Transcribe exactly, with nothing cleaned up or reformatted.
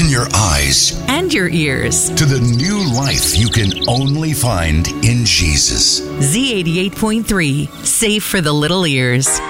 your eyes and your ears to the new life you can only find in Jesus. Z eighty-eight point three, safe for the little ears.